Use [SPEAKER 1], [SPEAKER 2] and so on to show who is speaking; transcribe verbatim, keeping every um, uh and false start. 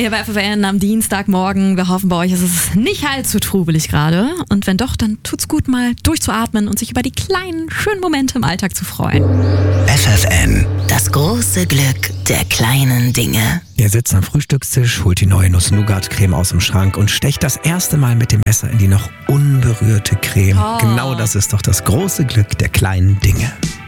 [SPEAKER 1] hier bei F F N am Dienstagmorgen. Wir hoffen, bei euch ist es nicht allzu trubelig gerade. Und wenn doch, dann tut's gut, mal durchzuatmen und sich über die kleinen, schönen Momente im Alltag zu freuen.
[SPEAKER 2] F F N.
[SPEAKER 3] Das große Glück der kleinen Dinge.
[SPEAKER 4] Ihr sitzt am Frühstückstisch, holt die neue Nuss-Nougat-Creme aus dem Schrank und stecht das erste Mal mit dem Messer in die noch unberührte Creme.
[SPEAKER 1] Oh.
[SPEAKER 4] Genau das ist doch das große Glück der kleinen Dinge.